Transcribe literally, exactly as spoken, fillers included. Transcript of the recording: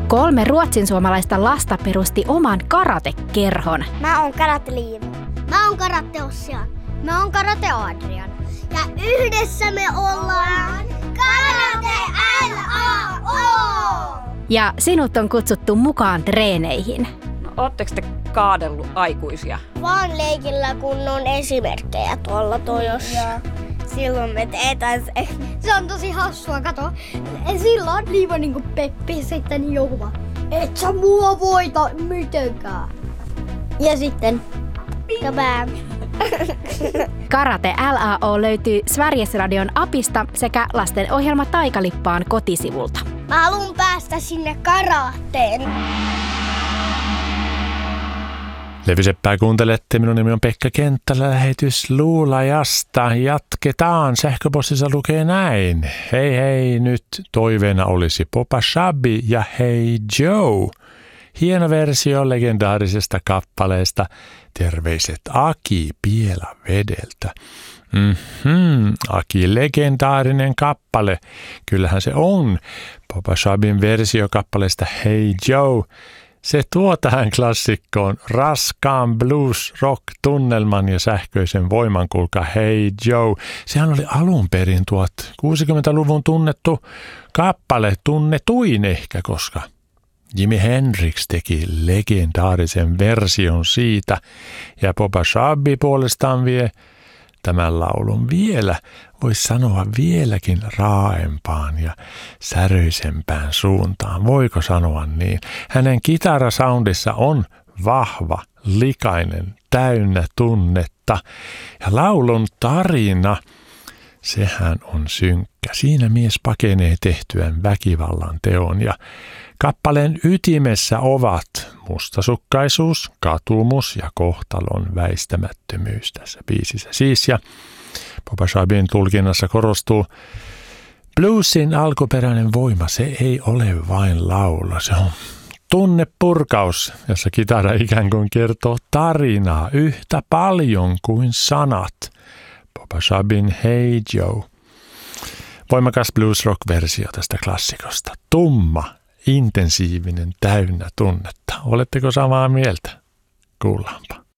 Kolme ruotsinsuomalaista lasta perusti oman karatekerhon. Mä oon Karate Liiva. Mä oon Karate Ossian. Mä oon Karate Adrian. Ja yhdessä me ollaan Karate L A O! Ja sinut on kutsuttu mukaan treeneihin. No, ootteko te kaadellut aikuisia? Vaan leikillä, kun on esimerkkejä tuolla tojossa. Silloin me teetään se. Se on tosi hassua, kato. Silloin Liiva niinku Peppi sitten juhla. Et sä mua voita mitenkään. Ja sitten kabam. Karate L A O löytyy Sveriges Radion appista sekä lastenohjelma Taikalippaan kotisivulta. Mä haluun päästä sinne karateen. Levyseppää kuuntelette. Minun nimi on Pekka Kenttälä. Lähetys Luulajasta. Jatketaan. Sähköpostissa lukee näin. Hei hei, nyt toiveena olisi Papa Shabby ja Hey Joe. Hieno versio legendaarisesta kappaleesta. Terveiset Aki Pielavedeltä. Mm-hmm. Aki, legendaarinen kappale. Kyllähän se on. Papa Shabbyn versio kappaleesta Hey Joe. Se tuo tähän klassikkoon raskaan blues-rock-tunnelman ja sähköisen voiman, kuulkaa Hey Joe. Sehän oli alun perin kuusikymmentäluvun tunnettu kappale, tunnetuin ehkä, koska Jimi Hendrix teki legendaarisen version siitä ja Papa Shabby puolestaan vie tämän laulun vielä, voisi sanoa vieläkin raaempaan ja säröisempään suuntaan. Voiko sanoa niin? Hänen kitarasoundissa on vahva, likainen, täynnä tunnetta. Ja laulun tarina, sehän on synkkä. Siinä mies pakenee tehtyään väkivallan teon ja kappaleen ytimessä ovat mustasukkaisuus, katumus ja kohtalon väistämättömyys tässä biisissä. Siis ja Papa Shabbyn tulkinnassa korostuu bluesin alkuperäinen voima. Se ei ole vain laulu, se on tunnepurkaus, jossa kitara ikään kuin kertoo tarinaa yhtä paljon kuin sanat. Papa Shabbyn Hey Joe. Voimakas blues-rock-versio tästä klassikosta. Tumma, intensiivinen, täynnä tunnetta. Oletteko samaa mieltä? Kuullaanpa.